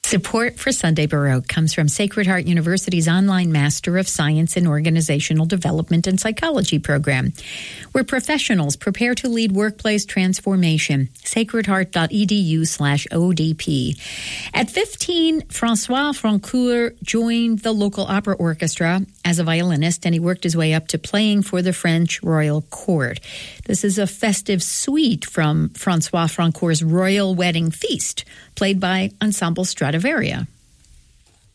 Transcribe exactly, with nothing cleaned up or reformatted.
Support for Sunday Baroque comes from Sacred Heart University's online Master of Science in Organizational Development and Psychology program, where professionals prepare to lead workplace transformation. sacredheart.edu slash ODP. At fifteen, Francois Francoeur joined the local opera orchestra as a violinist, and he worked his way up to playing for the French royal court. This is a festive suite from Francois Francoeur's Royal Wedding Feast, played by Ensemble Stradivaria.